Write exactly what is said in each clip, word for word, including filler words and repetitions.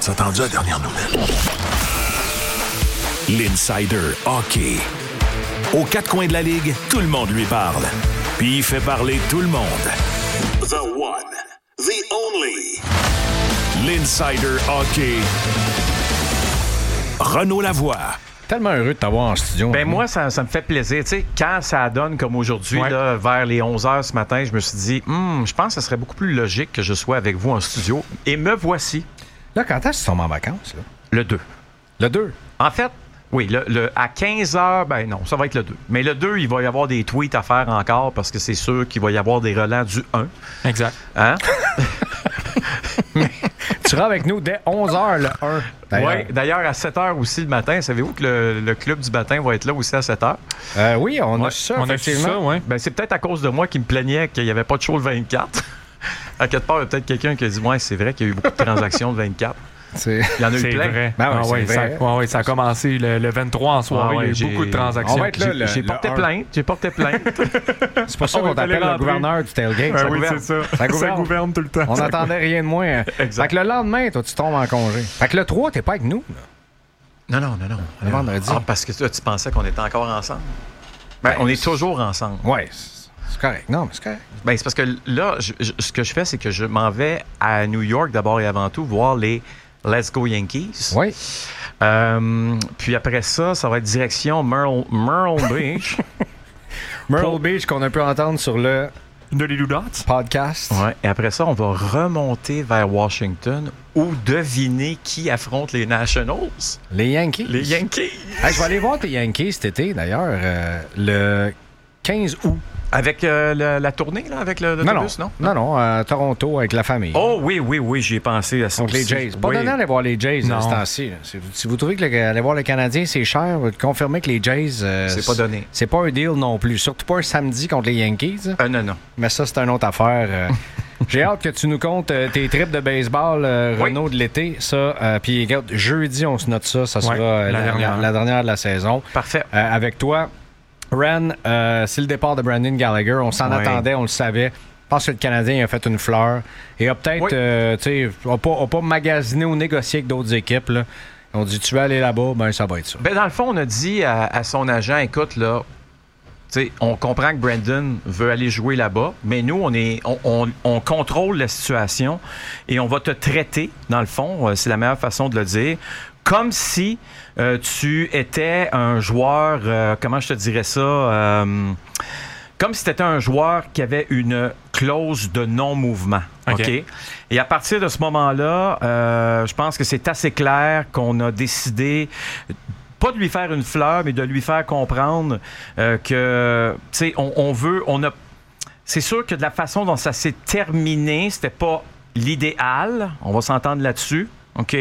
T'as entendu la dernière nouvelle? L'Insider Hockey. Aux quatre coins de la Ligue, tout le monde lui parle. Puis il fait parler tout le monde. The one, the only. L'Insider Hockey. Renaud Lavoie. Tellement heureux de t'avoir en studio. Ben moi, ça, ça me fait plaisir. Tu sais, quand ça donne comme aujourd'hui, ouais. là, vers les onze heures ce matin, je me suis dit, hm, je pense que ce serait beaucoup plus logique que je sois avec vous en studio. Et me voici. Là, quand est-ce que tu tombes en vacances? Là? Le deux. Le deux? En fait, oui, le, le, à quinze heures, ben non, ça va être le deux. Mais le deux, il va y avoir des tweets à faire encore parce que c'est sûr qu'il va y avoir des relents du un. Exact. Hein? Tu seras avec nous dès onze heures le un. Oui, d'ailleurs, à sept heures aussi le matin. Savez-vous que le, le club du matin va être là aussi à sept heures? Euh, oui, on ouais, a ça, on effectivement. A ça, ouais. Ben, c'est peut-être à cause de moi qui me plaignait qu'il n'y avait pas de show le vingt-quatre. À quelque part, il y a peut-être quelqu'un qui a dit « Ouais, c'est vrai qu'il y a eu beaucoup de transactions le vingt-quatre. » C'est... Il y en a eu c'est plein. Vrai. Ben ouais, ah c'est ouais, vrai. Ça, ouais, ouais, ça a commencé le, le vingt-trois en soirée. Ah ouais, il y a eu beaucoup de transactions. On va être là, J'ai, le, j'ai le porté un. plainte. J'ai porté plainte. C'est pour ça On qu'on va t'appelle aller le rentrer. gouverneur du tailgate. Ah ça oui, gouverne. c'est ça. Ça gouverne. Ça gouverne tout le temps. On n'attendait rien de moins. Exact. Fait que le lendemain, toi, tu tombes en congé. Fait que le trois, t'es pas avec nous. Là. Non, non, non, non. Le vendredi. Ah, parce que toi, tu pensais qu'on était encore ensemble. Ben, Ben, on est toujours ensemble. Oui, c'est correct. Non, mais c'est correct. Ben, c'est parce que là, je, je, ce que je fais, c'est que je m'en vais à New York d'abord et avant tout voir les Let's Go Yankees. Oui. Euh, puis après ça, ça va être direction Myrtle, Myrtle Beach. Myrtle Pour... Beach qu'on a pu entendre sur le De les Dots. podcast. Ouais. Et après ça, on va remonter vers Washington où deviner qui affronte les Nationals. Les Yankees. Les Yankees. Hey, je vais aller voir tes Yankees cet été, d'ailleurs, euh, le quinze août. Avec euh, la, la tournée, là, avec le, l'autobus, non? Non, non, non, à Toronto avec la famille. Oh oui, oui, oui, j'y ai pensé à ça. Donc les aussi. Jays. Pas Oui. donné d'aller voir les Jays Non. de ce temps-ci. Là. Si, si vous trouvez que le- aller voir le Canadien, c'est cher, vous confirmez que les Jays... euh, C'est pas donné. C'est pas un deal non plus. Surtout pas un samedi contre les Yankees. Euh, non, non. Mais ça, c'est une autre affaire. euh. J'ai hâte que tu nous comptes euh, tes trips de baseball, euh, Oui. Renaud, de l'été. Ça, euh, puis regarde, jeudi, on se note ça. Ça sera Ouais, euh, la la, dernière. la- la dernière de la saison. Parfait. Euh, avec toi, Ren, euh, c'est le départ de Brandon Gallagher. On s'en Oui. attendait, on le savait. Je pense que le Canadien a fait une fleur. Et a peut-être, Oui. euh, tu sais, a pas, a pas magasiné ou négocié avec d'autres équipes. Là. On dit, tu veux aller là-bas, ben ça va être ça. Ben, dans le fond, on a dit à, à son agent, écoute, là, tu sais, on comprend que Brandon veut aller jouer là-bas, mais nous, on, est, on, on, on contrôle la situation et on va te traiter, dans le fond, euh, c'est la meilleure façon de le dire, comme si euh, tu étais un joueur, euh, comment je te dirais ça, euh, comme si tu étais un joueur qui avait une clause de non-mouvement. OK? OK. Et à partir de ce moment-là, euh, je pense que c'est assez clair qu'on a décidé pas de lui faire une fleur, mais de lui faire comprendre euh, que, tu sais, on, on veut, on a... C'est sûr que de la façon dont ça s'est terminé, c'était pas l'idéal. On va s'entendre là-dessus, OK?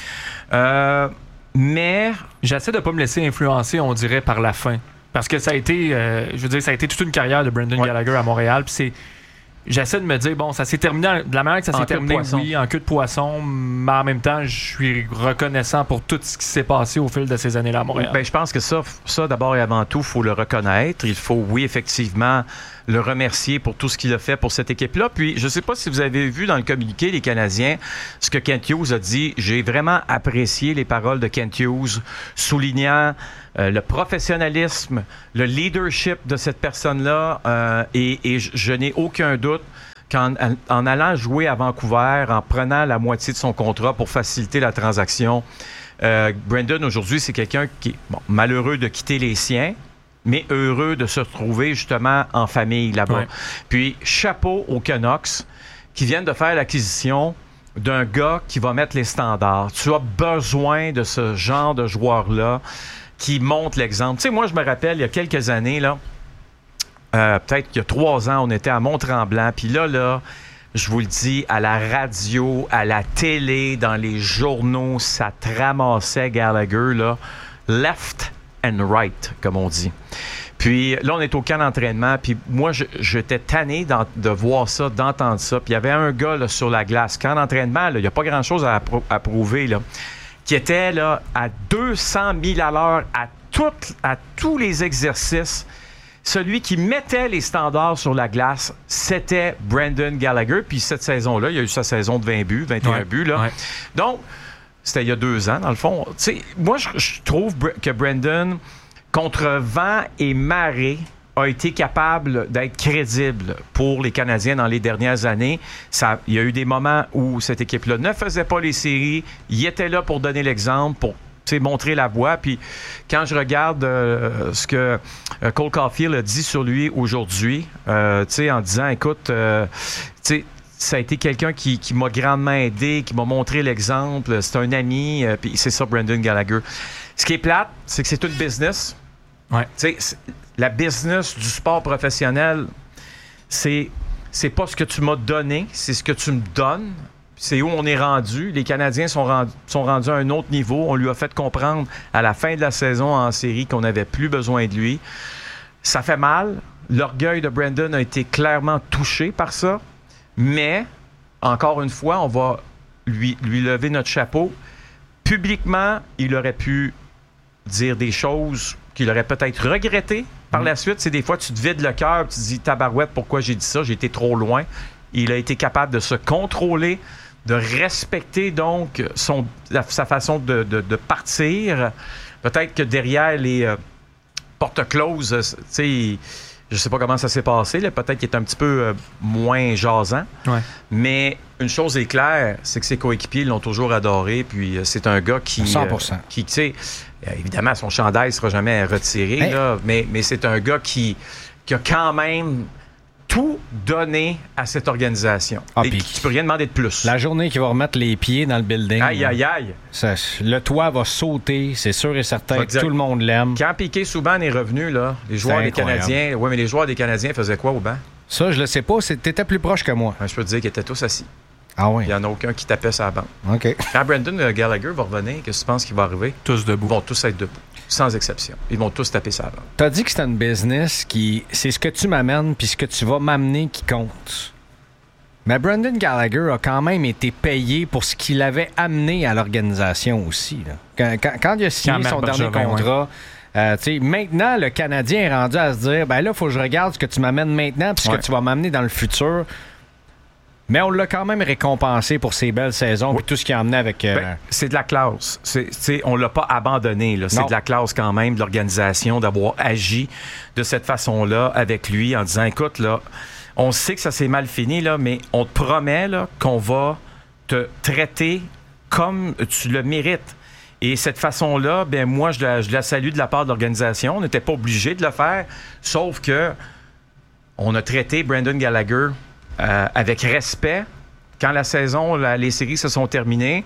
Euh, mais... J'essaie de pas me laisser influencer, on dirait, par la fin. Parce que ça a été, euh, je veux dire, ça a été toute une carrière de Brandon Ouais. Gallagher à Montréal. Puis c'est, j'essaie de me dire, bon, ça s'est terminé en- de la manière que ça En s'est queue de terminé, poisson. oui, en queue de poisson. Mais en même temps, je suis reconnaissant pour tout ce qui s'est passé au fil de ces années-là à Montréal. Ben, je pense que ça, ça d'abord et avant tout, il faut le reconnaître. Il faut, oui, effectivement, le remercier pour tout ce qu'il a fait pour cette équipe-là. Puis, je ne sais pas si vous avez vu dans le communiqué, les Canadiens, ce que Kent Hughes a dit. J'ai vraiment apprécié les paroles de Kent Hughes, soulignant euh, le professionnalisme, le leadership de cette personne-là. Euh, et et je, je n'ai aucun doute qu'en en allant jouer à Vancouver, en prenant la moitié de son contrat pour faciliter la transaction, euh, Brandon, aujourd'hui, c'est quelqu'un qui est bon, malheureux de quitter les siens, mais heureux de se retrouver justement en famille là-bas. Ouais. Puis, chapeau aux Canucks qui viennent de faire l'acquisition d'un gars qui va mettre les standards. Tu as besoin de ce genre de joueur-là qui montre l'exemple. Tu sais, moi, je me rappelle, il y a quelques années, là, euh, peut-être qu'il y a trois ans, on était à Mont-Tremblant, puis là, là, je vous le dis, à la radio, à la télé, dans les journaux, ça te ramassait Gallagher, là, left and right, comme on dit. Puis là, on est au camp d'entraînement, puis moi, je- j'étais tanné d'en- de voir ça, d'entendre ça. Puis il y avait un gars là, sur la glace, camp d'entraînement, là, il n'y a pas grand-chose à, appro- à prouver, là, qui était là, à deux cent mille à l'heure à, toutes- à tous les exercices. Celui qui mettait les standards sur la glace, c'était Brandon Gallagher. Puis cette saison-là, il y a eu sa saison de vingt buts, vingt et un Ouais, buts. Là. ouais. Donc, C'était il y a deux ans, dans le fond. Tu sais, moi, je, je trouve que Brandon, contre vent et marée, a été capable d'être crédible pour les Canadiens dans les dernières années. Ça, il y a eu des moments où cette équipe-là ne faisait pas les séries. Il était là pour donner l'exemple, pour montrer la voie. Puis quand je regarde euh, ce que euh, Cole Caulfield a dit sur lui aujourd'hui, euh, en disant, écoute, euh, tu sais, ça a été quelqu'un qui, qui m'a grandement aidé, qui m'a montré l'exemple. C'est un ami, euh, puis c'est ça, Brendan Gallagher. Ce qui est plate, c'est que c'est une business. Ouais. Tu sais, la business du sport professionnel, c'est, c'est pas ce que tu m'as donné, c'est ce que tu me donnes. C'est où on est rendu. Les Canadiens sont, rendu, sont rendus à un autre niveau. On lui a fait comprendre à la fin de la saison en série qu'on n'avait plus besoin de lui. Ça fait mal. L'orgueil de Brandon a été clairement touché par ça. Mais, encore une fois, on va lui, lui lever notre chapeau. Publiquement, il aurait pu dire des choses qu'il aurait peut-être regrettées par la suite. C'est des fois, tu te vides le cœur, tu te dis, tabarouette, pourquoi j'ai dit ça? J'ai été trop loin. Il a été capable de se contrôler, de respecter donc son, la, sa façon de, de, de partir. Peut-être que derrière les euh, portes closes, tu sais, je sais pas comment ça s'est passé. Là. Peut-être qu'il est un petit peu euh, moins jasant. Ouais. Mais une chose est claire, c'est que ses coéquipiers l'ont toujours adoré. Puis euh, c'est un gars qui... cent pour cent. Euh, qui, tu sais, euh, évidemment, son chandail ne sera jamais retiré. Hey. Là, mais, mais c'est un gars qui, qui a quand même tout donné à cette organisation. Ah, et tu peux rien demander de plus. La journée qu'il va remettre les pieds dans le building. Aïe, aïe, aïe. Ça, le toit va sauter, c'est sûr et certain. Exact. Tout le monde l'aime. Quand Piquet Souban est revenu, là, les joueurs des Canadiens... Oui, mais les joueurs des Canadiens faisaient quoi au banc? Ça, je le sais pas. T'étais plus proche que moi. Je peux te dire qu'ils étaient tous assis. Ah oui? Il n'y en a aucun qui tapait sa bande. OK. Quand Brendan Gallagher va revenir, qu'est-ce que tu penses qu'il va arriver? Tous debout. Ils vont tous être debout. Sans exception. Ils vont tous taper sa bande. Tu as dit que c'était une business qui... C'est ce que tu m'amènes puis ce que tu vas m'amener qui compte. Mais Brendan Gallagher a quand même été payé pour ce qu'il avait amené à l'organisation aussi. Là. Quand, quand, quand il a signé son dernier contrat... Euh, maintenant, le Canadien est rendu à se dire, ben là, il faut que je regarde ce que tu m'amènes maintenant puis ce ouais. que tu vas m'amener dans le futur. Mais on l'a quand même récompensé pour ses belles saisons et oui. tout ce qu'il a amené avec... Euh... Ben, c'est de la classe. C'est, c'est, on ne l'a pas abandonné. Là. C'est non. de la classe quand même de l'organisation d'avoir agi de cette façon-là avec lui en disant, écoute, là, on sait que ça s'est mal fini, là, mais on te promet là, qu'on va te traiter comme tu le mérites. Et cette façon-là, ben moi, je la, je la salue de la part de l'organisation. On n'était pas obligé de le faire, sauf que on a traité Brendan Gallagher Euh, avec respect quand la saison, la, les séries se sont terminées.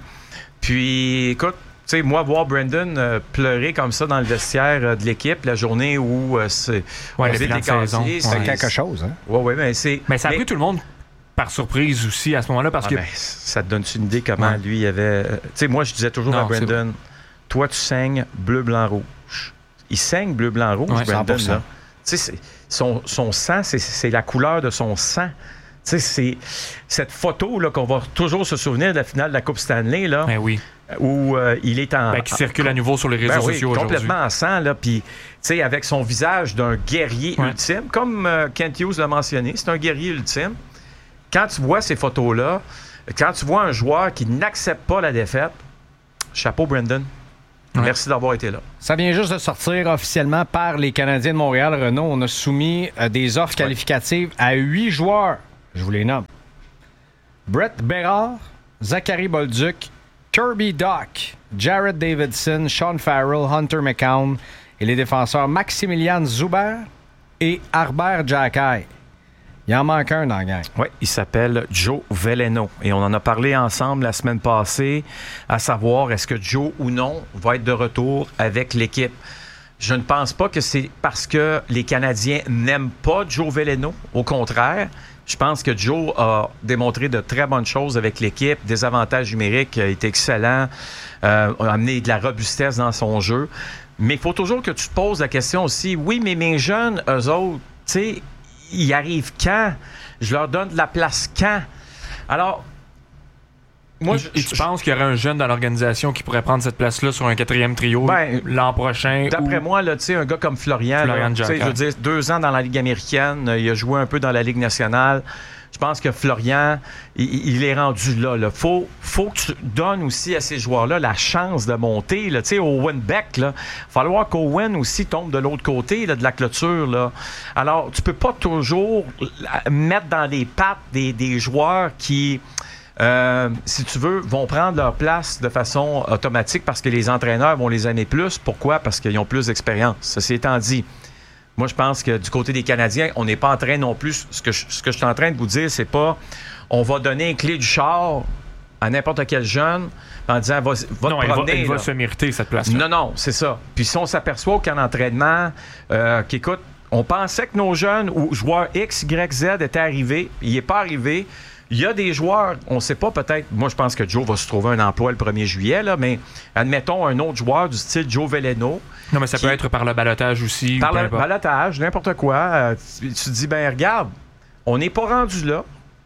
Puis, écoute, tu sais, moi, voir Brendan euh, pleurer comme ça dans le vestiaire euh, de l'équipe la journée où euh, c'est, ouais, on s'est décassé, c'est quelque chose, hein? Oui, oui, mais c'est... Mais ça a mais... pris tout le monde par surprise aussi à ce moment-là, parce ah, que... Ben, ça te donne une idée comment ouais. lui avait... Tu sais, moi, je disais toujours non, à Brendan, toi, tu saignes bleu, blanc, rouge. Il saigne bleu, blanc, rouge, ouais, Brendan, là. Tu sais, son, son sang, c'est, c'est la couleur de son sang. Tu sais, c'est cette photo là, qu'on va toujours se souvenir de la finale de la Coupe Stanley, là, ben oui. où euh, il est en... Ben, qui circule à nouveau sur les réseaux ben oui, sociaux aujourd'hui. Complètement en sang, là, puis, tu sais, avec son visage d'un guerrier ouais. ultime, comme euh, Kent Hughes l'a mentionné, c'est un guerrier ultime. Quand tu vois ces photos-là, quand tu vois un joueur qui n'accepte pas la défaite, chapeau, Brendan. Ouais. Merci d'avoir été là. Ça vient juste de sortir officiellement par les Canadiens de Montréal. Renaud, on a soumis euh, des offres ouais. qualificatives à huit joueurs. Je vous les nomme. Brett Bérard, Zachary Bolduc, Kirby Dach, Jared Davidson, Sean Farrell, Hunter McCown et les défenseurs Maximilian Zuber et Harbert Jackay. Il en manque un dans la gang. Oui, il s'appelle Joe Veleno. Et on en a parlé ensemble la semaine passée, à savoir est-ce que Joe ou non va être de retour avec l'équipe. Je ne pense pas que c'est parce que les Canadiens n'aiment pas Joe Veleno. Au contraire, je pense que Joe a démontré de très bonnes choses avec l'équipe, des avantages numériques, il a été excellent, euh, a amené de la robustesse dans son jeu. Mais il faut toujours que tu te poses la question aussi, oui, mais mes jeunes, eux autres, tu sais, ils arrivent quand? Je leur donne de la place quand? Alors, moi, je, et tu je, penses qu'il y aurait un jeune dans l'organisation qui pourrait prendre cette place-là sur un quatrième trio ben, l'an prochain? D'après ou... moi, là, un gars comme Florian, Florian là, je veux dire, deux ans dans la Ligue américaine, il a joué un peu dans la Ligue nationale. Je pense que Florian, il, il est rendu là. Il faut, faut faut que tu donnes aussi à ces joueurs-là la chance de monter. Tu sais, Owen Beck, il va falloir qu'Owen aussi tombe de l'autre côté là, de la clôture. Là. Alors, tu peux pas toujours mettre dans les pattes des, des joueurs qui... Euh, si tu veux, vont prendre leur place de façon automatique parce que les entraîneurs vont les aimer plus. Pourquoi? Parce qu'ils ont plus d'expérience. Ceci étant dit, moi, je pense que du côté des Canadiens, on n'est pas en train non plus... Ce que je, ce que je suis en train de vous dire, c'est pas on va donner une clé du char à n'importe quel jeune en disant va, va non, te il promener. Va, il va là. se mériter cette place-là. Non, non, c'est ça. Puis si on s'aperçoit qu'en entraînement, euh, qu'écoute, on pensait que nos jeunes ou joueurs X, Y, Z étaient arrivés. Il n'est pas arrivé. Il y a des joueurs, on ne sait pas peut-être, moi je pense que Joe va se trouver un emploi le premier juillet, là, mais admettons un autre joueur du style Joe Veleno. Non, mais ça qui, peut être par le balotage aussi. Par le balotage, n'importe quoi. Euh, tu, tu te dis, ben regarde, on n'est pas rendu là.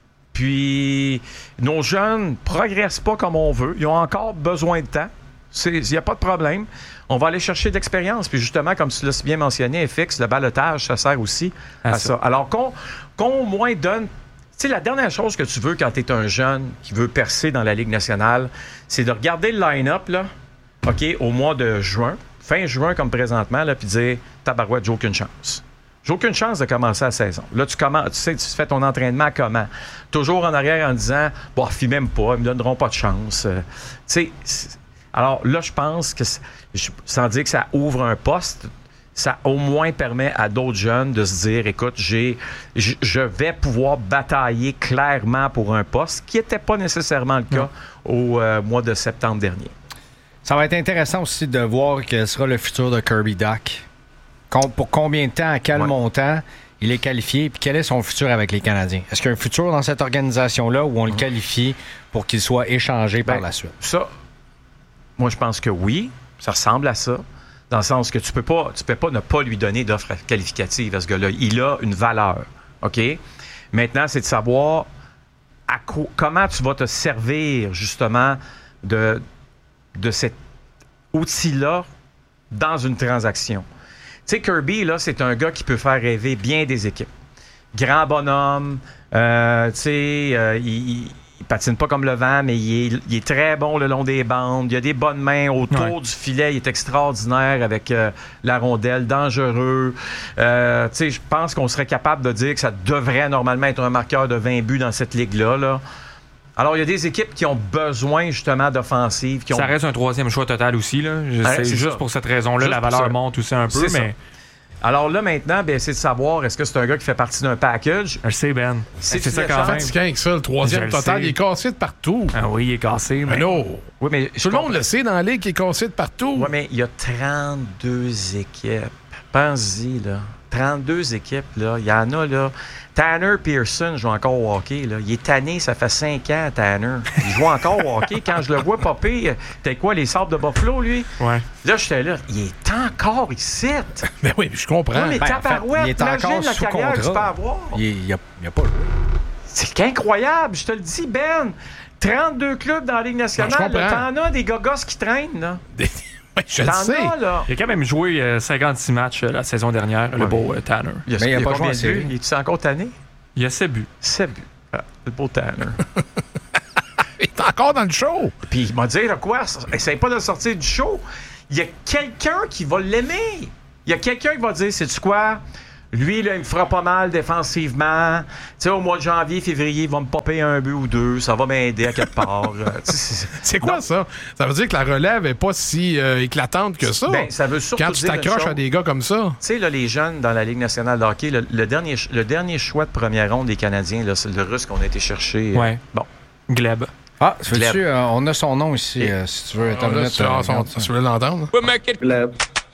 Puis nos jeunes ne progressent pas comme on veut. Ils ont encore besoin de temps. Il n'y a pas de problème. On va aller chercher d'expérience. Puis justement, comme tu l'as si bien mentionné, F X, le balotage, ça sert aussi à, à ça. ça. Alors qu'on, qu'on au moins donne... Tu sais, la dernière chose que tu veux quand tu es un jeune qui veut percer dans la Ligue nationale, c'est de regarder le line-up, là, OK, au mois de juin, fin juin comme présentement, là, puis dire « Tabarouette, j'ai aucune chance. » J'ai aucune chance de commencer la saison. Là, tu commences, tu sais, tu fais ton entraînement comment? Toujours en arrière en disant « Bon, fille même pas, ils me donneront pas de chance. Euh, » Tu sais, alors là, je pense que, sans dire que ça ouvre un poste, ça au moins permet à d'autres jeunes de se dire, écoute, j'ai, je vais pouvoir batailler clairement pour un poste, ce qui n'était pas nécessairement le cas non. au euh, mois de septembre dernier. Ça va être intéressant aussi de voir quel sera le futur de Kirby Dach. Pour combien de temps, à quel ouais. montant il est qualifié, puis quel est son futur avec les Canadiens? Est-ce qu'il y a un futur dans cette organisation-là où on mmh. le qualifie pour qu'il soit échangé ben, par la suite? Ça, moi, je pense que oui. Ça ressemble à ça. Dans le sens que tu peux pas, tu peux pas ne pas lui donner d'offre qualificative à ce gars-là. Il a une valeur. OK? Maintenant, c'est de savoir à co- comment tu vas te servir, justement, de, de cet outil-là dans une transaction. Tu sais, Kirby, là, c'est un gars qui peut faire rêver bien des équipes. Grand bonhomme, euh, tu sais, euh, il... Il patine pas comme le vent, mais il est, il est très bon le long des bandes. Il a des bonnes mains autour ouais. du filet. Il est extraordinaire avec euh, la rondelle, dangereux. Euh, tu sais, je pense qu'on serait capable de dire que ça devrait normalement être un marqueur de vingt buts dans cette ligue-là. Là. Alors, il y a des équipes qui ont besoin justement d'offensives. Qui ont... Ça reste un troisième choix total aussi. Là. Je ouais, sais, c'est juste ça. pour cette raison-là, juste la valeur monte aussi un peu, c'est mais... Ça. Alors là, maintenant, ben, c'est de savoir, est-ce que c'est un gars qui fait partie d'un package? Je sais, Ben. C'est, c'est ça quand même. C'est fatigant que ça, le troisième total, il est cassé de partout. Ah oui, il est cassé, mais... mais non! Oui, mais tout le monde le sait dans la ligue qu'il est cassé de partout. Oui, mais il y a trente-deux équipes. Pense-y, là. trente-deux équipes, là. Il y en a, là. Tanner Pearson joue encore au hockey, là. Il est tanné, ça fait cinq ans, Tanner. Il joue encore au hockey. Quand je le vois popper, t'es quoi, les Sables de Buffalo, lui? Ouais. Là, j'étais là. Il est encore ici. Mais oui, je comprends. Oui, mais ben, tabarouette, en fait, il est encore la sous carrière contrat. que tu peux avoir. Il n'a pas joué. C'est incroyable, je te le dis, Ben. trente-deux clubs dans la Ligue nationale. Non, là, t'en as des gogos qui traînent, là. Oui, je T'en le sais. as, là. Il a quand même joué euh, cinquante-six matchs euh, la saison dernière, ouais. le beau euh, Tanner. Il a, mais il n'a pas joué en série. Il est encore tanné? Il a sept buts. sept buts. Ah, le beau Tanner. Il est encore dans le show. Puis il m'a dit, là, quoi? Essaye pas de sortir du show. Il y a quelqu'un qui va l'aimer. Il y a quelqu'un qui va dire, sais-tu quoi? Lui, là, il me fera pas mal défensivement. Tu sais, au mois de janvier, février, il va me popper un but ou deux. Ça va m'aider à quelque part. c'est, c'est quoi non. ça? Ça veut dire que la relève n'est pas si euh, éclatante que ça? Ben, ça veut surtout quand tu t'accroches à des gars comme ça. Tu sais, là, les jeunes dans la Ligue nationale de hockey, le, le, dernier, le dernier choix de première ronde des Canadiens, là, c'est le Russe qu'on a été chercher. Euh, ouais. Bon. Gleb. Ah, veux-tu, euh, on a son nom ici, euh, si tu veux. On a sur, euh, son, si tu veux l'entendre. We make it Gleb.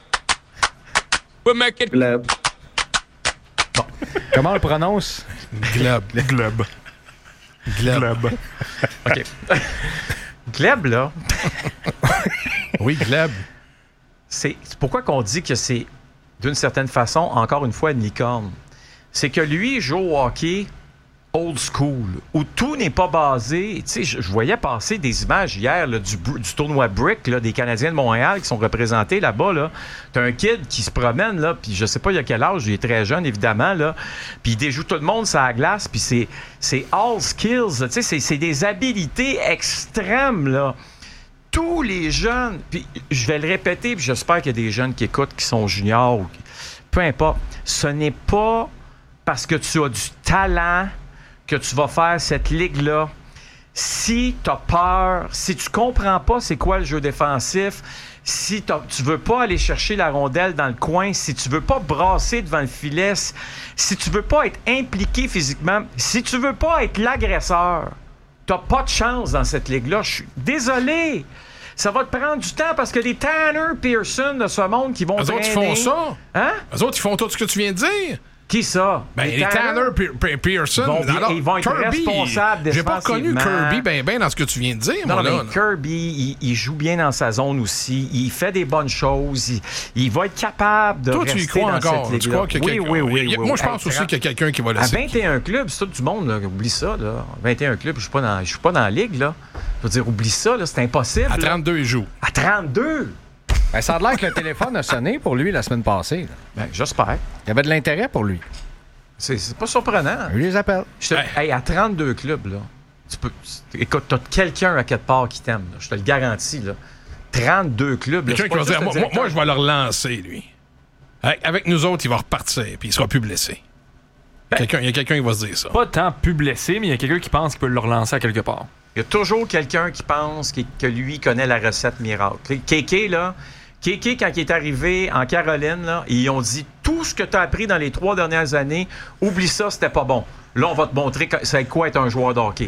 We make it Gleb. Bon. Comment on le prononce? Gleb. Gleb. Gleb. OK. Gleb, là. Oui, Gleb. C'est, c'est pourquoi qu'on dit que c'est, d'une certaine façon, encore une fois, une licorne. C'est que lui, il joue au hockey old school, où tout n'est pas basé... Tu sais, je, je voyais passer des images hier là, du, du tournoi Brick, là, des Canadiens de Montréal qui sont représentés là-bas. Là. T'as un kid qui se promène, là, puis je sais pas il a quel âge, il est très jeune, évidemment, là, puis il déjoue tout le monde sur la glace, puis c'est, c'est all skills, tu sais, c'est, c'est des habilités extrêmes, là. Tous les jeunes, puis je vais le répéter, puis j'espère qu'il y a des jeunes qui écoutent, qui sont juniors, ou qui, peu importe, ce n'est pas parce que tu as du talent que tu vas faire cette ligue-là. Si tu as peur, si tu comprends pas c'est quoi le jeu défensif, si tu veux pas aller chercher la rondelle dans le coin, si tu veux pas brasser devant le filet, si tu veux pas être impliqué physiquement, si tu veux pas être l'agresseur, t'as pas de chance dans cette ligue-là. Je suis désolé. Ça va te prendre du temps parce que les Tanner Pearson de ce monde qui vont Eux traîner... autres, ils font ça. Hein? Eux autres, ils font tout ce que tu viens de dire. Qui ça? Ben, les, les Tanner, Tanner Pe- Pearson. Vont, alors, ils vont être Kirby, responsables j'ai pas connu Kirby ben ben dans ce que tu viens de dire, non, moi, mais là. Kirby, il, il joue bien dans sa zone aussi. Il fait des bonnes choses. Il, il va être capable de Toi, rester tu y crois dans encore? cette ligue-là. Tu crois qu'il y a oui, quelqu'un? oui, oui, oui, oui. Moi, je oui. pense Hey, aussi qu'il y a quelqu'un qui va laisser. À vingt et un clubs, c'est tout du monde. Là. Oublie ça. Là. vingt et un clubs, je suis pas dans, je suis pas dans la ligue. Là. Je veux dire, oublie ça. Là. C'est impossible. À là. trente-deux, il joue. À trente-deux? Ben, ça a l'air que le téléphone a sonné pour lui la semaine passée. Là. Ben, j'espère. Il y avait de l'intérêt pour lui. C'est, c'est pas surprenant. Lui les appelle. Je te, Ouais. hey, à trente-deux clubs, là, tu peux, écoute, t'as quelqu'un à quelque part qui t'aime. Là, je te le garantis. Là. trente-deux clubs. Là, Quelqu'un c'est qui va pas dire, juste le moi, moi, directeur. je vais le relancer, lui. Avec, avec nous autres, il va repartir, puis il sera plus blessé. Quelqu'un, il y a quelqu'un qui va se dire ça. Pas tant plus blessé, mais il y a quelqu'un qui pense qu'il peut le relancer à quelque part. Il y a toujours quelqu'un qui pense qu'il- que lui connaît la recette miracle. Kéké, là, Kéké, quand il est arrivé en Caroline, là, ils ont dit tout ce que tu as appris dans les trois dernières années, oublie ça, c'était pas bon. Là, on va te montrer que- c'est quoi être un joueur de hockey.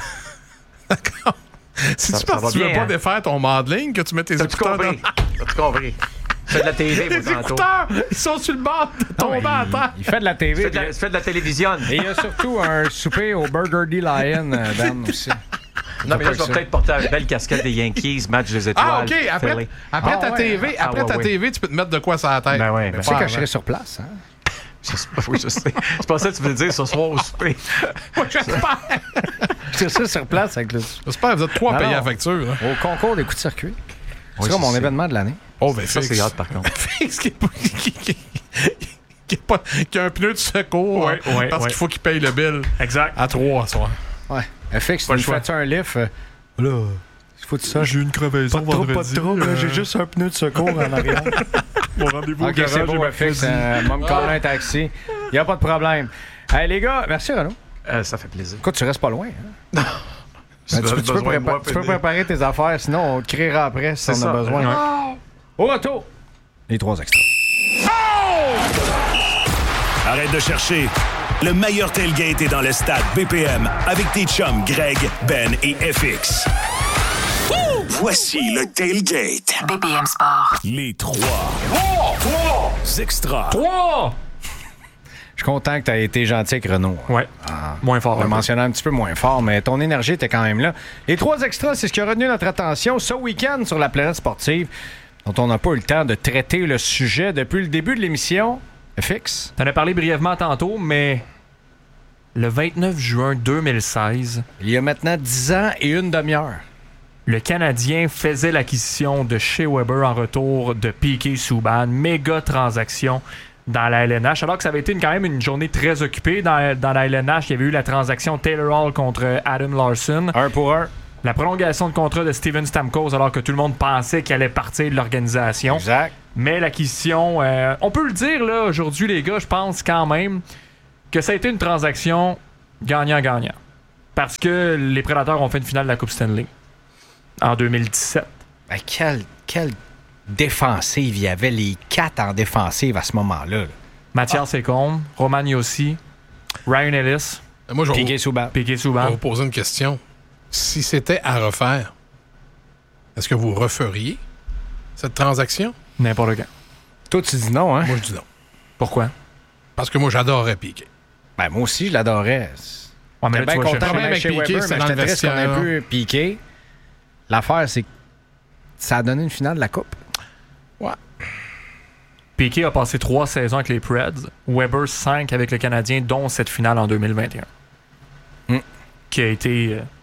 D'accord. Si Ça- tu ça penses va que tu veux bien, pas hein? défaire ton modeling, que tu mets tes T'as-tu écouteurs dans... compris? T'as-tu compris? Fais de la T V, Les moi, tantôt. écouteurs, ils sont sur le bord de tomber Non, à il, terre. il fait de la T V. Fais de la, fais de la télévision. Et il y a surtout un souper au Burger D Lion, euh, Dan, aussi. Non, mais là, pas je vais que ça. peut-être porter une belle casquette des Yankees, match des étoiles. Ah, OK. Après, Philly. après Ah, ta ouais. T V, Ah, après ouais, ta ouais. T V, tu peux te mettre de quoi sur la tête. Ben ouais, Mais ben Tu sais pas que je avant. serai sur place, hein? Je sais pas, oui, je sais. Je pensais que tu voulais dire ce soir au souper. Ouais, j'espère. Je serai sur place avec le... J'espère que vous êtes trois Non, payés non. à la facture. Là. au concours des coups de circuit. Oui, C'est comme mon c'est- événement de l'année. Oh, ben Ça, fixe. c'est hâte, par contre. Fixe qui, qui, qui, qui, a pas- qui a un pneu de secours Ouais, hein, ouais, parce ouais. qu'il faut qu'il paye le bill Exact. à trois soir. Ouais. F X, tu Pas le nous choix. fais un lift? euh, Là, il faut de ça. eu une crevaison Pas de trouble, pas de trouble. là, J'ai juste un pneu de secours en arrière. mon rendez-vous OK, c'est beau, F X. Euh, moi, me coller un taxi. Il n'y a pas de problème. Hey, les gars, merci, Renaud. Euh, ça fait plaisir. Écoute, tu restes pas loin. Hein? J'ai Ben, tu, peux, tu peux besoin de prépa- moi, tu peux P D. préparer tes affaires, sinon on te criera après si C'est on a ça. besoin. Ouais. Au retour, les trois extras. Arrête de chercher. Le meilleur tailgate est dans le stade B P M avec tes chums Greg, Ben et F X. Voici le tailgate. B P M Sport. Les trois. Trois. Extras. Trois! Je suis content que tu aies été gentil avec Renaud. Ouais. Moins fort. On l'a un peu. mentionné un petit peu moins fort, mais ton énergie était quand même là. Les trois extras, c'est ce qui a retenu notre attention ce week-end sur la planète sportive, dont on n'a pas eu le temps de traiter le sujet depuis le début de l'émission. F X. T'en as parlé brièvement tantôt, mais le vingt-neuf juin deux mille seize, Il y a maintenant dix ans et une demi-heure. le Canadien faisait l'acquisition de Shea Weber en retour de Piquet Subban. Méga transaction dans la L N H. Alors que ça avait été une- quand même une journée très occupée dans, dans la L N H. Il y avait eu la transaction Taylor Hall contre Adam Larson. Un pour un. La prolongation de contrat de Steven Stamkos alors que tout le monde pensait qu'il allait partir de l'organisation. Exact. Mais l'acquisition, euh, on peut le dire là aujourd'hui les gars, je pense quand même que ça a été une transaction gagnant-gagnant. Parce que les Prédateurs ont fait une finale de la Coupe Stanley en deux mille dix-sept. Ben, quelle, quelle défensive. Il y avait les quatre en défensive à ce moment-là. là. Mathias Ekholm, Roman Yossi, Ryan Ellis, Moi, je vais Piqué vous, Souban. Piquet je vais Subban. vous poser une question. Si c'était à refaire, est-ce que vous referiez cette transaction? N'importe quand. Toi, tu dis non, hein? Moi, je dis non. Pourquoi? Parce que moi, j'adorais Piqué. Ben, moi aussi, je l'adorais. Ouais, mais J'étais là, bien tu vas content chercher- qu'on problème ait avec chez Piqué, Weber, c'est mais dans j'étais le triste qu'on ait vestiaire. pu piquer. L'affaire, c'est que ça a donné une finale de la Coupe. Ouais. Piquet a passé trois saisons avec les Preds, Weber cinq avec le Canadien, dont cette finale en deux mille vingt et un. qui a été... Euh...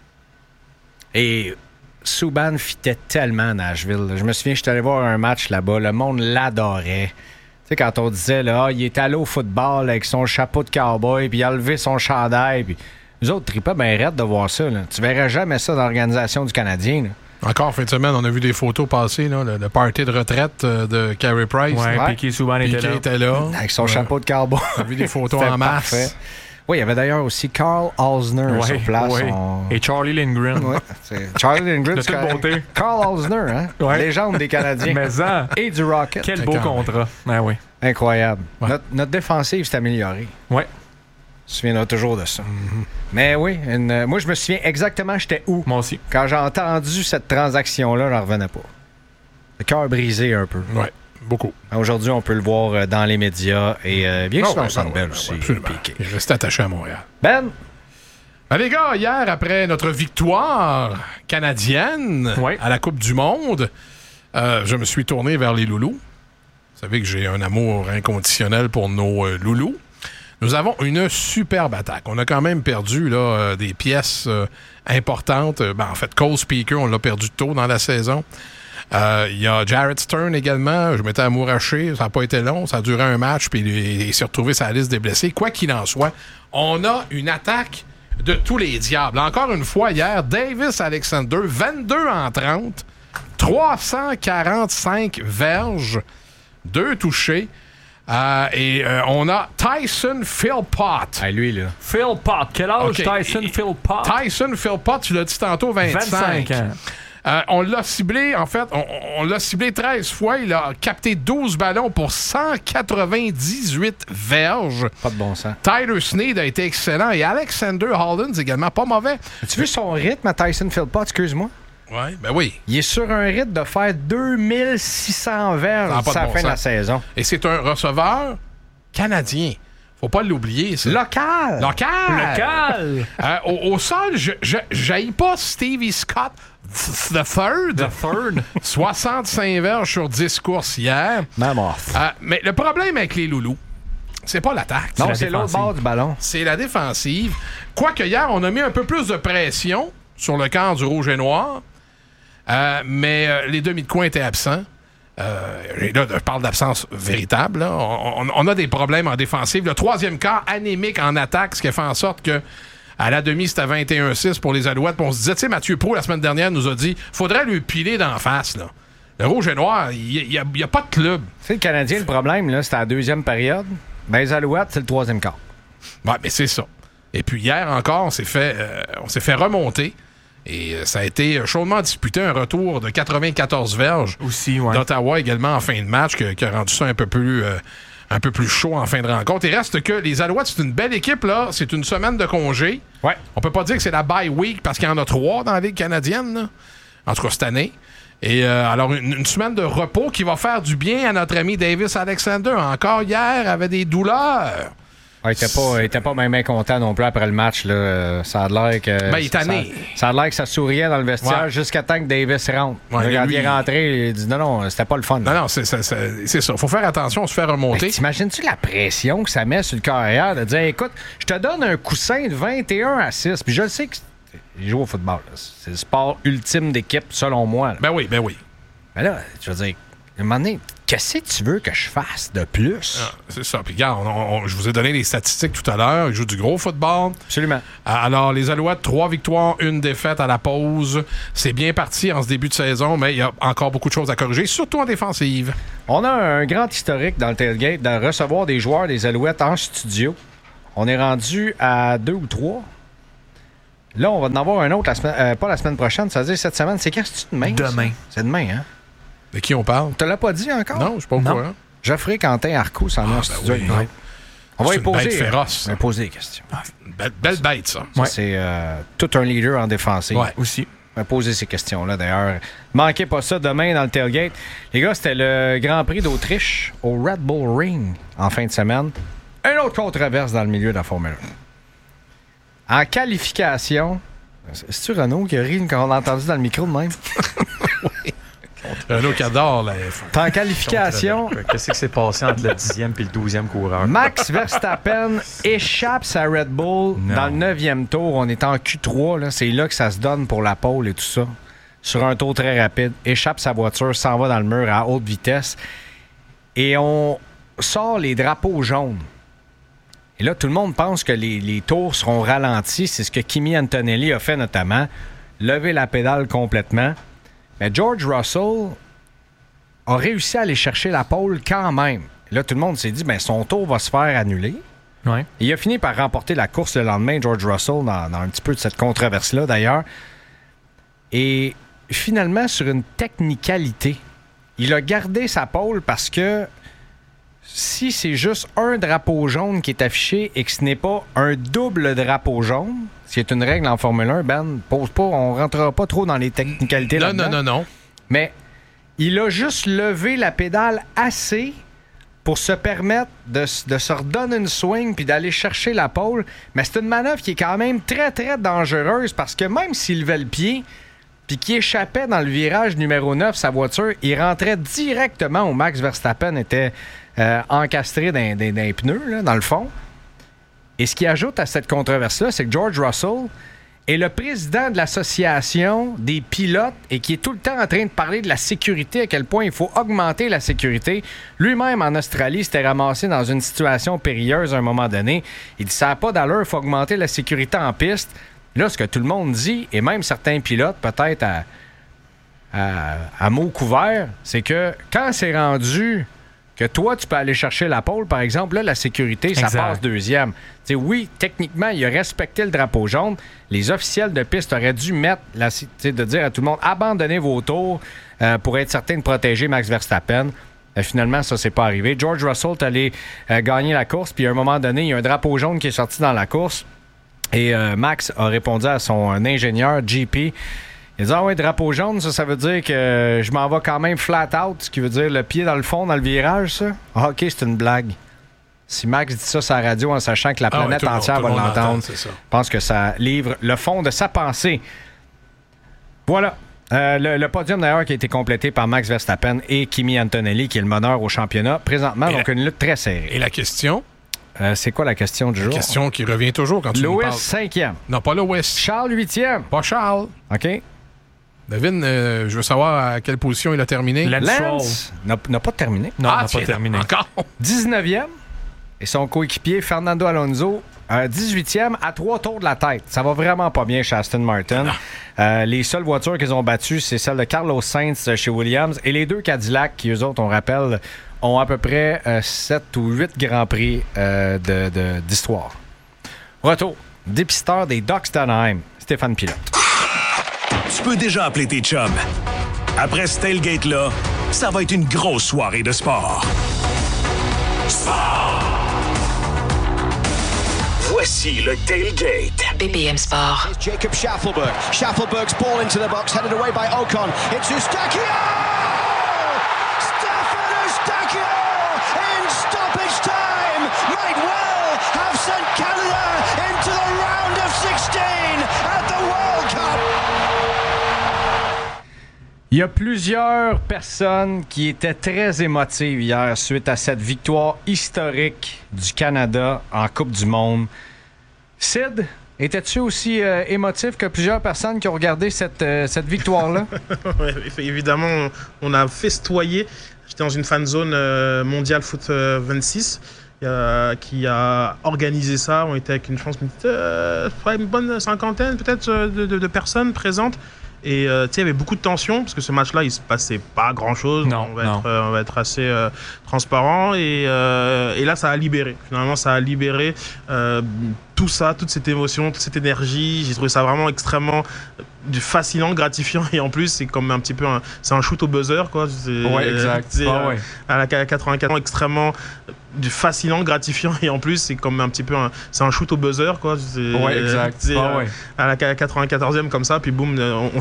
Et Subban fitait tellement à Nashville. Je me souviens, je suis allé voir un match là-bas. Le monde l'adorait. Tu sais, quand on disait, là, ah, il est allé au football là, avec son chapeau de cowboy, puis il a levé son chandail, puis nous autres, tripaient bien raide de voir ça. Là. Tu verrais jamais ça dans l'organisation du Canadien. Là. Encore fin de semaine, on a vu des photos passer, là, le, le party de retraite euh, de Carey Price. Ouais, Ouais. Piquet Subban était là. était là. Avec son Ouais. chapeau de cowboy. On a vu des photos C'était en masse. parfait. Oui, il y avait d'ailleurs aussi Carl Osner Ouais, sur place. ouais. On... Et Charlie Lindgren. Ouais, c'est Charlie Lindgren. De c'est toute correct. beauté. Carl Osner, hein? Ouais. Légende des Canadiens. Mais ça, Et du Rocket. quel beau Quand même. contrat. Ah oui. Incroyable. Ouais. Notre, notre défensive s'est améliorée. Ouais. Tu te souviendras toujours de ça. Mm-hmm. Mais oui, une, euh, moi, je me souviens exactement j'étais où. Moi aussi. Quand j'ai entendu cette transaction-là, j'en revenais pas. Le cœur brisé un peu. Ouais, beaucoup. Aujourd'hui, on peut le voir euh, dans les médias et euh, bien Oh, sûr, on ouais, s'en ouais, belle ouais, aussi. ouais, absolument. Piqué. Il reste attaché à Montréal. Ben, Ben, les gars, hier, après notre victoire canadienne Ouais. à la Coupe du Monde, euh, je me suis tourné vers les loulous. Vous savez que j'ai un amour inconditionnel pour nos euh, loulous. Nous avons une superbe attaque. On a quand même perdu là, euh, des pièces euh, importantes. Ben, en fait, Cole Speaker, on l'a perdu tôt dans la saison. Euh, Il y a Jared Stern également. Je m'étais amouraché. Ça n'a pas été long. Ça a duré un match, puis il, il s'est retrouvé sur la liste des blessés. Quoi qu'il en soit, on a une attaque de tous les diables. Encore une fois, hier, Davis Alexander, vingt-deux en trente, trois cent quarante-cinq verges, deux touchés. Euh, et euh, on a Tyson Philpott. hey, lui, là. Phil Pott. Quel âge, OK. Tyson Phil Pott? Tyson Philpott, tu l'as dit tantôt, vingt-cinq. vingt-cinq ans. Euh, on l'a ciblé, en fait, on, on l'a ciblé treize fois. Il a capté douze ballons pour cent quatre-vingt-dix-huit verges. Pas de bon sens. Tyler Snead a été excellent et Alexander Hollins également pas mauvais. As-tu vu son rythme à Tyson Philpott, excuse-moi? Ouais, ben oui. Il est sur un rythme de faire deux mille six cents verges Ça a pas d'ici de la bon fin de la sens. saison. Et c'est un receveur canadien. Faut pas l'oublier, ça. Local! Local! Local! Euh, au, au sol, je j'haïs pas Stevie Scott the third. The third. soixante-cinq verges sur dix courses hier. Même off. Euh, mais le problème avec les loulous, c'est pas l'attaque. Non, la c'est l'autre défensive. bord du ballon. C'est la défensive. Quoique hier, on a mis un peu plus de pression sur le camp du rouge et noir. Euh, mais euh, les demi de coin étaient absents. Euh, et là, je parle d'absence véritable. Là. On, on- on a des problèmes en défensive. Le troisième quart anémique en attaque, ce qui a fait en sorte que à la demi, c'était vingt et un six pour les Alouettes. Puis on se disait, tu sais, Mathieu Pro, la semaine dernière, nous a dit faudrait lui piler d'en face. Là. Le rouge et noir, il n'y a, il y a pas de club. Tu sais, le Canadien, le problème, là, c'était la deuxième période. Ben, les Alouettes, c'est le troisième quart. Ouais, mais c'est ça. Et puis hier encore, on s'est fait, euh, on s'est fait remonter. Et euh, ça a été chaudement disputé, un retour de quatre-vingt-quatorze verges Aussi, ouais. d'Ottawa également en fin de match, que- qui a rendu ça un peu plus euh, un peu plus chaud en fin de rencontre. Il reste que les Alouettes, c'est une belle équipe, là. C'est une semaine de congé. Ouais. On peut pas dire que c'est la bye week parce qu'il y en a trois dans la Ligue canadienne, là. En tout cas, cette année. Et euh, alors, une, une semaine de repos qui va faire du bien à notre ami Davis Alexander. Encore hier, avait des douleurs. Ouais, il était pas, il était pas même bien content non plus après le match. Là. Euh, Ça a l'air que. Ben, il est ça, tanné. ça a l'air que ça souriait dans le vestiaire Ouais. jusqu'à temps que Davis rentre. Ouais, Là, quand lui, il est rentré, il dit non, non, c'était pas le fun. Non, non, c'est c'est- c'est- c'est ça. Faut faire attention, on se fait Ben, remonter. t'imagines-tu la pression que ça met sur le carrière de dire écoute, je te donne un coussin de vingt et un à six, puis je le sais que il joue au football. Là. C'est le sport ultime d'équipe, selon moi. Là. Ben oui, ben oui. Mais là, je veux dire, à un moment donné, qu'est-ce que tu veux que je fasse de plus? Ah, c'est ça. Puis regarde, on- on- je vous ai donné les statistiques tout à l'heure. Ils jouent du gros football. Absolument. Alors, les Alouettes, trois victoires, une défaite à la pause. C'est bien parti en ce début de saison, mais il y a encore beaucoup de choses à corriger, surtout en défensive. On a un grand historique dans le tailgate de recevoir des joueurs des Alouettes en studio. On est rendu à deux ou trois. Là, on va en avoir un autre, la semaine, euh, pas la semaine prochaine, ça veut dire cette semaine. C'est quand c'est demain? ça? Demain. C'est demain, hein? De qui on parle? Tu te l'as pas dit encore? Non, je suis pas au Non. courant. Geoffrey Quentin Arcou s'en est en ben studio. oui. avec nous. Ouais. On va C'est y une poser, bête féroce, on va y poser des questions. Une Belle, belle bête, ça. Ça, Ouais. c'est euh, tout un leader en défensive. Ouais. Aussi. On va poser ces questions-là, d'ailleurs. Manquez pas ça demain dans le tailgate. Les gars, c'était le Grand Prix d'Autriche au Red Bull Ring en fin de semaine. Un autre controverse dans le milieu de la Formule un. En qualification, c'est-tu Renaud qui a ri quand on l'a entendu dans le micro de même? Renault qui adore la F un. T'es en qualification. Qu'est-ce qui s'est passé entre le dixième et le douzième coureur? Max Verstappen échappe sa Red Bull Non. dans le neuvième tour. On est en Q trois. Là. C'est là que ça se donne pour la pole et tout ça. Sur un tour très rapide. Échappe sa voiture, s'en va dans le mur à haute vitesse. Et on sort les drapeaux jaunes. Et là, tout le monde pense que les, les tours seront ralentis. C'est ce que Kimi Antonelli a fait notamment. Lever la pédale complètement. Mais George Russell a réussi à aller chercher la pole quand même. Et là, tout le monde s'est dit, ben, son tour va se faire annuler. Ouais. Et il a fini par remporter la course le lendemain, George Russell, dans, dans un petit peu de cette controverse-là, d'ailleurs. Et finalement, sur une technicalité, il a gardé sa pole parce que si c'est juste un drapeau jaune qui est affiché et que ce n'est pas un double drapeau jaune, ce qui est une règle en Formule un, Ben, pose pas, on rentrera pas trop dans les technicalités Non, là-dedans. non, non, non. Mais il a juste levé la pédale assez pour se permettre de, de se redonner une swing puis d'aller chercher la pole. Mais c'est une manœuvre qui est quand même très, très dangereuse parce que même s'il levait le pied puis qu'il échappait dans le virage numéro neuf, sa voiture, il rentrait directement où Max Verstappen était euh, encastré dans, dans, dans les pneus, là, dans le fond. Et ce qui ajoute à cette controverse-là, c'est que George Russell est le président de l'association des pilotes et qui est tout le temps en train de parler de la sécurité, à quel point il faut augmenter la sécurité. Lui-même, en Australie, s'était ramassé dans une situation périlleuse à un moment donné. Il dit « ça n'a pas d'allure, il faut augmenter la sécurité en piste ». Là, ce que tout le monde dit, et même certains pilotes, peut-être à, à, à mots couverts, c'est que quand c'est rendu que toi, tu peux aller chercher la pole, par exemple, là, la sécurité, ça Exact. passe deuxième. T'sais, oui, techniquement, il a respecté le drapeau jaune. Les officiels de piste auraient dû mettre, la, de dire à tout le monde, abandonnez vos tours euh, pour être certain de protéger Max Verstappen. Euh, finalement, ça, c'est pas arrivé. George Russell est allé euh, gagner la course, puis à un moment donné, il y a un drapeau jaune qui est sorti dans la course. Et euh, Max a répondu à son euh, ingénieur, G P. Il a dit « Ah ouais, drapeau jaune, ça, ça veut dire que euh, je m'en vais quand même flat out, ce qui veut dire le pied dans le fond, dans le virage, ça. Ah, OK, c'est une blague. » Si Max dit ça sur la radio en sachant que la Ah ouais, planète tout le monde- entière tout le va monde l'entendre, l'entend, c'est ça. je pense que ça livre le fond de sa pensée. Voilà. Euh, le, le podium, d'ailleurs, qui a été complété par Max Verstappen et Kimi Antonelli, qui est le meneur au championnat présentement. Et donc, la- une lutte très serrée. Et la question, Euh, c'est quoi la question du la jour? question qui revient toujours quand tu nous Lewis, parles. cinquième. Non, pas Lewis. Charles, huitième. Pas Charles. OK. Devine, euh, je veux savoir à quelle position il a terminé. Lance Lance n'a n'a pas terminé. Non, ah, on n'a pas tiens, terminé. Encore. dix-neuvième. Et son coéquipier, Fernando Alonso, euh, dix-huitième, à trois tours de la tête. Ça va vraiment pas bien chez Aston Martin. Euh, les seules voitures qu'ils ont battues, c'est celle de Carlos Sainz chez Williams. Et les deux Cadillacs, qui eux autres, on rappelle, ont à peu près euh, sept ou huit Grands Prix euh, de, de, d'histoire. Retour. Dépisteur des Ducks d'Anaheim, Stéphane Pilote. Tu peux déjà appeler tes chums. Après ce tailgate-là, ça va être une grosse soirée de sport. Sport! Voici le tailgate. B P M Sport. Jacob Schaffelberg. Schaffelberg's ball into the box, headed away by Ocon. It's Eustachio! Stefan Eustachio in stoppage time might well have sent Canada into the round of sixteen at the World Cup. Il y a plusieurs personnes qui étaient très émotives hier suite à cette victoire historique du Canada en Coupe du Monde. Sid, étais-tu aussi euh, émotif que plusieurs personnes qui ont regardé cette, euh, cette victoire-là? Ouais, évidemment, on, on a festoyé. J'étais dans une fan zone euh, mondial foot euh, vingt-six euh, qui a organisé ça. On était avec une, je pense, une, petite, euh, une bonne cinquantaine peut-être de, de, de personnes présentes. Et euh, tu sais, il y avait beaucoup de tension parce que ce match-là, il se passait pas grand-chose. Non, on va non. être, euh, on va être assez euh, transparent. Et, euh, et là, ça a libéré. Finalement, ça a libéré euh, tout ça, toute cette émotion, toute cette énergie. J'ai trouvé ça vraiment extrêmement du fascinant, gratifiant. Et en plus, c'est comme un petit peu un, c'est un shoot au buzzer, quoi. C'est, Ouais, exact. c'est, Ah, euh, ouais. à la quatre-vingt-quatre ans, extrêmement du fascinant, gratifiant. Et en plus, c'est comme un petit peu un, c'est un shoot au buzzer, quoi. C'est, Ouais, exact. c'est, Ah, euh, ouais. à la quatre-vingt-quatorzième comme ça, puis boum, on